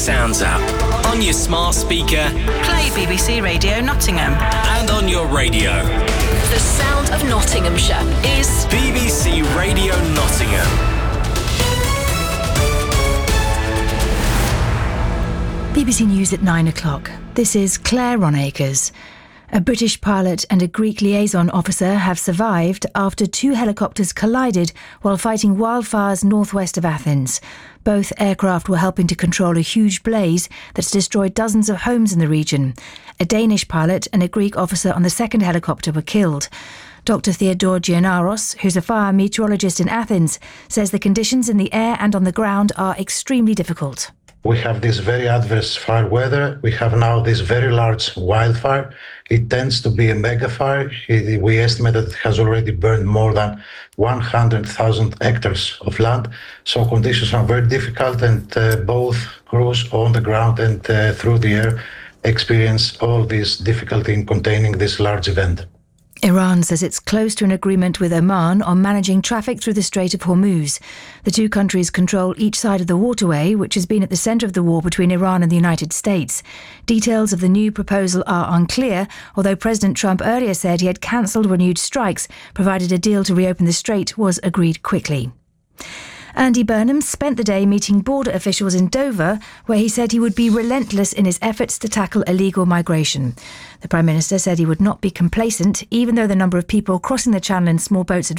Sounds app. On your smart speaker. Play BBC Radio Nottingham. And on your radio. The sound of Nottinghamshire is BBC Radio Nottingham. BBC News at 9 o'clock. This is Claire Ronacres. A British pilot and a Greek liaison officer have survived after two helicopters collided while fighting wildfires northwest of Athens. Both aircraft were helping to control a huge blaze that's destroyed dozens of homes in the region. A Danish pilot and a Greek officer on the second helicopter were killed. Dr. Theodore Gianaros, who's a fire meteorologist in Athens, says the conditions in the air and on the ground are extremely difficult. We have this very adverse fire weather. We have now this very large wildfire. It tends to be a mega fire. We estimate that it has already burned more than 100,000 hectares of land. So conditions are very difficult, and both crews on the ground and through the air experience all this difficulty in containing this large event. Iran says it's close to an agreement with Oman on managing traffic through the Strait of Hormuz. The two countries control each side of the waterway, which has been at the centre of the war between Iran and the United States. Details of the new proposal are unclear, although President Trump earlier said he had cancelled renewed strikes, provided a deal to reopen the strait was agreed quickly. Andy Burnham spent the day meeting border officials in Dover, where he said he would be relentless in his efforts to tackle illegal migration. The Prime Minister said he would not be complacent, even though the number of people crossing the Channel in small boats had